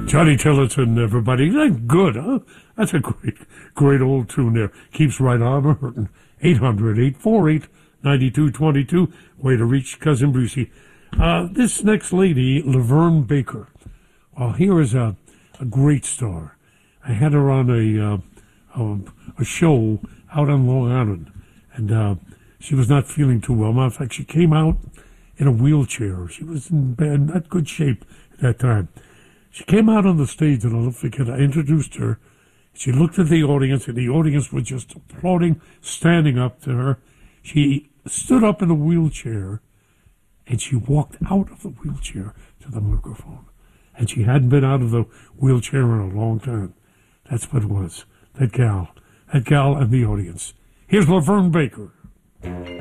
Johnny Tillotson, everybody. Good, huh? That's a great old tune there. Keeps right on hurting. 800-848-9222. Way to reach Cousin Brucey. This next lady, Laverne Baker. Well, here is a great star. I had her on a show out on Long Island, and she was not feeling too well. Matter of fact, she came out in a wheelchair. She was in not good shape at that time. She came out on the stage, and I'll never forget, I introduced her. She looked at the audience, and the audience was just applauding, standing up to her. She stood up in the wheelchair, and she walked out of the wheelchair to the microphone. And she hadn't been out of the wheelchair in a long time. That's what it was. That gal and the audience. Here's Laverne Baker.